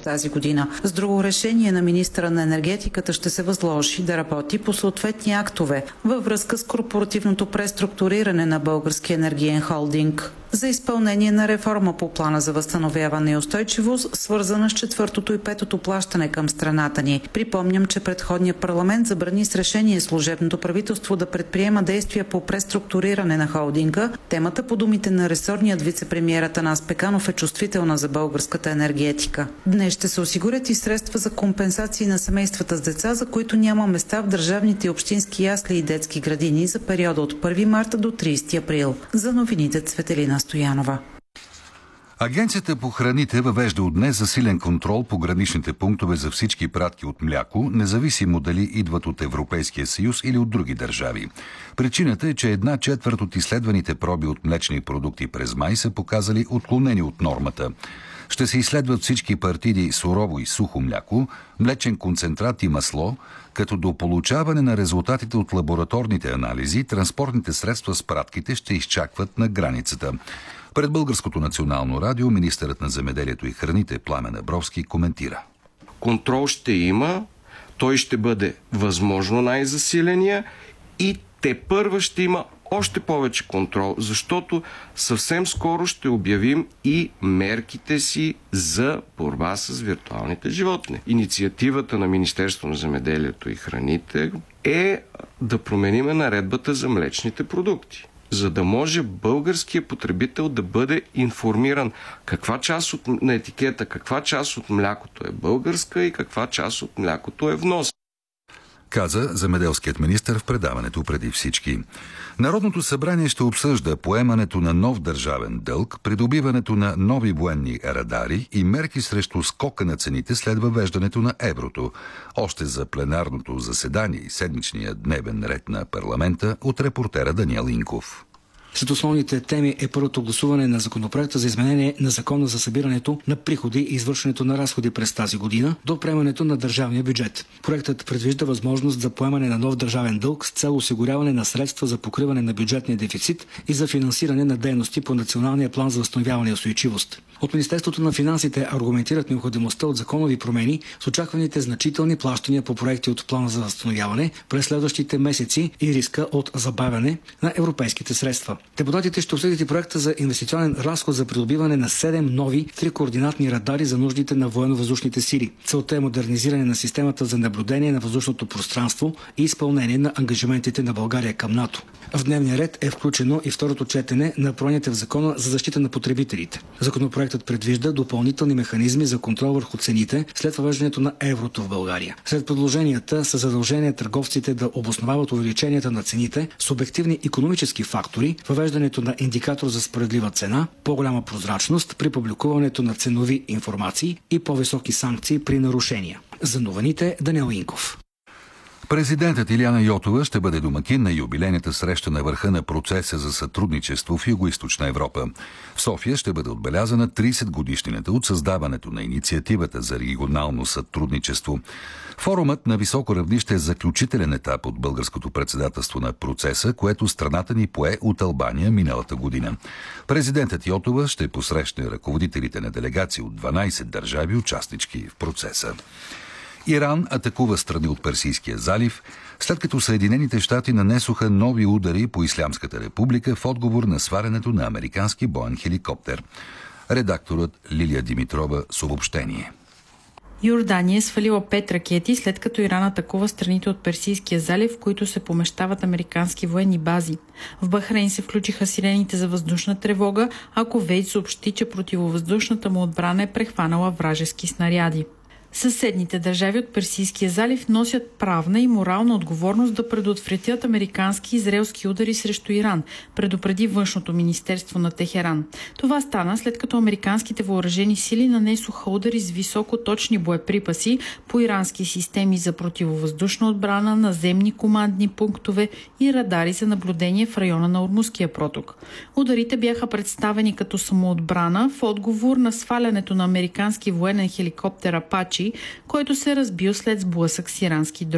тази година. С друго решение на министъра на енергетиката ще се възложи да работи по съответни актове във връзка с корпоративното преструктуриране на Българския енергиен холдинг за изпълнение на реформа по плана за възстановяване и устойчивост, свързана с четвъртото и петото плащане към страната ни. Припомням, че предходният парламент забрани с решение служебното правителство да предприема действия по преструктуриране на холдинга. Темата, по думите на ресорният вицепремиер Атанас Пеканов, е чувствителна за българската енергетика. Днес ще се осигурят и средства за компенсации на семействата с деца, за които няма места в държавните и общински ясли и детски градини за периода от 1 марта до 30 април. За новините Цветелина Стоянова. Агенцията по храните въвежда от днес засилен контрол по граничните пунктове за всички пратки от мляко, независимо дали идват от Европейския съюз или от други държави. Причината е, че 1/4 от изследваните проби от млечни продукти през май са показали отклонени от нормата. Ще се изследват всички партиди сурово и сухо мляко, млечен концентрат и масло, като до получаване на резултатите от лабораторните анализи, транспортните средства с пратките ще изчакват на границата. Пред Българското национално радио министърът на земеделието и храните Пламен Абровски коментира. Контрол ще има, той ще бъде възможно най-засиления и тепърва ще има още повече контрол, защото съвсем скоро ще обявим и мерките си за борба с виртуалните животни. Инициативата на Министерството на земеделието и храните е да промениме наредбата за млечните продукти, за да може българският потребител да бъде информиран каква част на етикета, каква част от млякото е българска и каква част от млякото е внос. Каза земеделският министър в предаването преди всички. Народното събрание ще обсъжда поемането на нов държавен дълг, придобиването на нови военни радари и мерки срещу скока на цените след въвеждането на еврото. Още за пленарното заседание и седмичния дневен ред на парламента от репортера Даниел Инков. Сред основните теми е първото гласуване на законопроекта за изменение на закона за събирането на приходи и извършването на разходи през тази година до приемането на държавния бюджет. Проектът предвижда възможност за поемане на нов държавен дълг с цел осигуряване на средства за покриване на бюджетния дефицит и за финансиране на дейности по Националния план за възстановяване и устойчивост. От Министерството на финансите аргументират необходимостта от законови промени с очакваните значителни плащания по проекти от плана за възстановяване през следващите месеци и риска от забавяне на европейските средства. Депутатите ще обсъдят и проекта за инвестиционен разход за придобиване на 7 нови 3-координатни радари за нуждите на военно-въздушните сили. Целта е модернизиране на системата за наблюдение на въздушното пространство и изпълнение на ангажиментите на България към НАТО. В дневния ред е включено и второто четене на промените в закона за защита на потребителите. Законопроектът предвижда допълнителни механизми за контрол върху цените след въвеждането на еврото в България. Сред предложенията са задължения търговците да обосновават увеличенията на цените с обективни икономически фактори, въвеждането на индикатор за справедлива цена, по-голяма прозрачност при публикуването на ценови информации и по-високи санкции при нарушения. За новините Даниел Инков. Президентът Илияна Йотова ще бъде домакин на юбилейната среща на върха на процеса за сътрудничество в Югоизточна Европа. В София ще бъде отбелязана 30-годишнината от създаването на инициативата за регионално сътрудничество. Форумът на високо равнище е заключителен етап от българското председателство на процеса, което страната ни пое от Албания миналата година. Президентът Йотова ще посрещне ръководителите на делегации от 12 държави, участнички в процеса. Иран атакува страни от Персийския залив, след като Съединените щати нанесоха нови удари по Ислямската република в отговор на свалянето на американски боен хеликоптер. Редакторът Лилия Димитрова с обобщение. Йордания е свалила 5 ракети, след като Иран атакува страните от Персийския залив, в които се помещават американски военни бази. В Бахрейн се включиха сирените за въздушна тревога, а Кувейт съобщи, че противовъздушната му отбрана е прехванала вражески снаряди. Съседните държави от Персийския залив носят правна и морална отговорност да предотвратят американски и израелски удари срещу Иран, предупреди външното министерство на Техеран. Това стана след като американските въоръжени сили нанесоха удари с високоточни боеприпаси по ирански системи за противовъздушна отбрана, наземни командни пунктове и радари за наблюдение в района на Ормузския проток. Ударите бяха представени като самоотбрана в отговор на свалянето на американски военен хеликоптер Апачи, който се разбил след сблъсък с ирански дрон.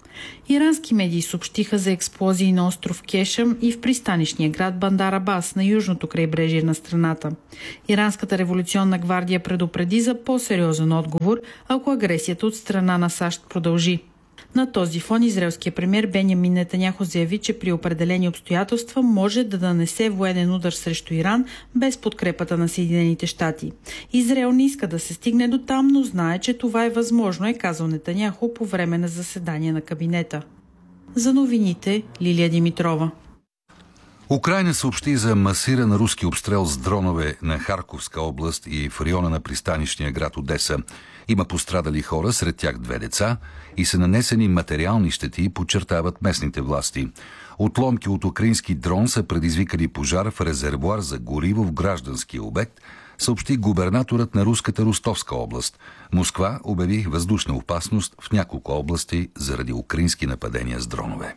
Ирански медии съобщиха за експлозии на остров Кешам и в пристанищния град Бандар Абас на южното крайбрежие на страната. Иранската революционна гвардия предупреди за по-сериозен отговор, ако агресията от страна на САЩ продължи. На този фон израелският премиер Бенямин Нетаняху заяви, че при определени обстоятелства може да нанесе военен удар срещу Иран без подкрепата на Съединените щати. Израел не иска да се стигне до там, но знае, че това е възможно, е казал Нетаняху по време на заседание на кабинета. За новините Лилия Димитрова. Украйна съобщи за масиран руски обстрел с дронове на Харковска област и в района на пристанищния град Одеса. Има пострадали хора, сред тях 2 деца, и са нанесени материални щети, подчертават местните власти. Отломки от украински дрон са предизвикали пожар в резервоар за гориво в граждански обект, съобщи губернаторът на руската Ростовска област. Москва обяви въздушна опасност в няколко области заради украински нападения с дронове.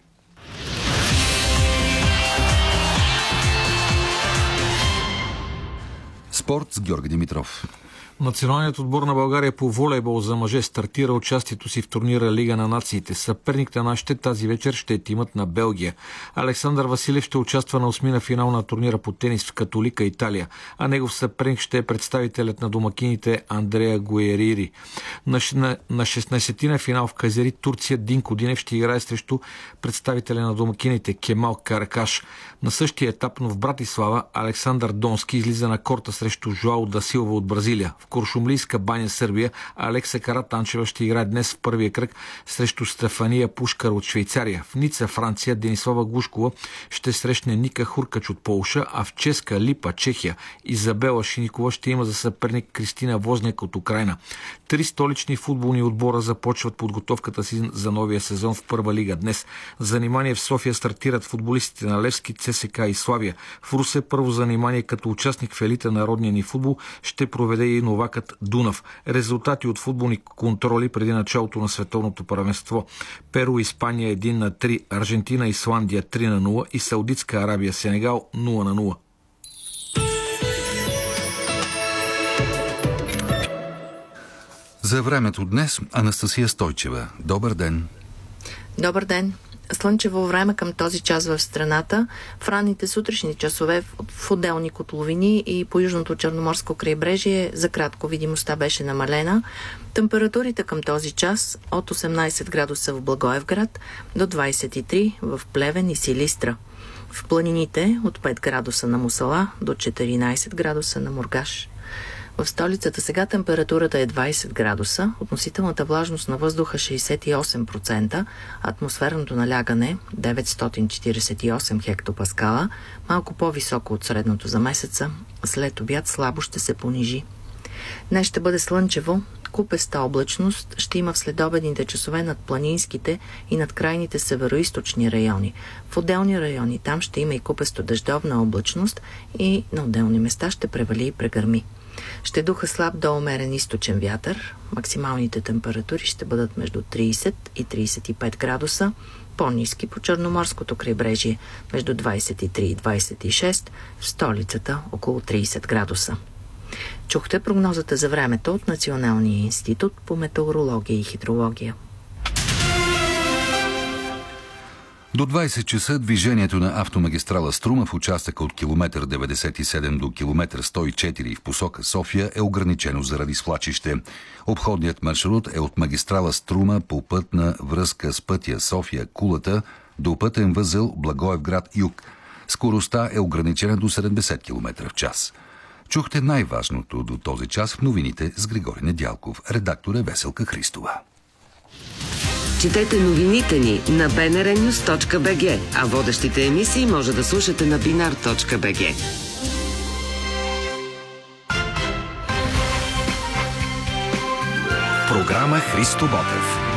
Спорт с Георги Димитров. Националният отбор на България по волейбол за мъже стартира участието си в турнира Лига на нациите. Съперник на нашите тази вечер ще е тимът на Белгия. Александър Василев ще участва на 8-на финал на турнира по тенис в Католика, Италия, а негов съперник ще е представителят на домакините Андрея Гуерири. На 16-на финал в Казери, Турция, Динко Динев ще играе срещу представителя на домакините Кемал Каракаш. На същия етап, но в Братислава, Александър Донски излиза на корта срещу Жоао да Силва от Бразилия. В Куршумлийска баня, Сърбия, Алекса Каратанчева ще играе днес в първия кръг срещу Стефания Пушкар от Швейцария. В Ница, Франция, Денислава Глушкова ще срещне Ника Хуркач от Полша, а в Ческа Липа, Чехия, Изабела Шиникова ще има за съперник Кристина Возняк от Украйна. 3 столични футболни отбора започват подготовката си за новия сезон в първа лига днес. Занимание в София стартират футболистите на Левски, ЦСК и Славия. В Русе първо занимание като участник в елита на родния ни футбол ще проведе и новакът Дунав. Резултати от футболни контроли преди началото на световното първенство. Перу, Испания 1-3, Аржентина, Исландия 3-0 и Саудитска Арабия, Сенегал 0-0. За времето днес Анастасия Стойчева. Добър ден! Добър ден! Слънчево време към този час в страната. В ранните сутрешни часове в отделни котловини и по южното черноморско крайбрежие за кратко видимостта беше намалена. Температурите към този час от 18 градуса в Благоевград до 23 в Плевен и Силистра. В планините от 5 градуса на Мусала до 14 градуса на Мургаш. В столицата сега температурата е 20 градуса, относителната влажност на въздуха 68%, атмосферното налягане 948 хектопаскала, малко по-високо от средното за месеца, след обяд слабо ще се понижи. Днес ще бъде слънчево, купеста облачност ще има в следобедните часове над планинските и над крайните североизточни райони. В отделни райони там ще има и купесто дъждовна облачност и на отделни места ще превали и прегърми. Ще духа слаб до умерен източен вятър. Максималните температури ще бъдат между 30 и 35 градуса, по-ниски по черноморското крайбрежие между 23 и 26, в столицата около 30 градуса. Чухте прогнозата за времето от Националния институт по метеорология и хидрология. До 20 часа движението на автомагистрала Струма в участъка от километър 97 до километър 104 в посока София е ограничено заради свлачище. Обходният маршрут е от магистрала Струма по пътна връзка с пътя София-Кулата до пътен възел Благоевград-Юг. Скоростта е ограничена до 70 км в час. Чухте най-важното до този час в новините с Григорий Недялков. Редактор е Веселка Христова. Четете новините ни на bnrnews.bg, а водещите емисии може да слушате на binar.bg. Програма Христо Ботев.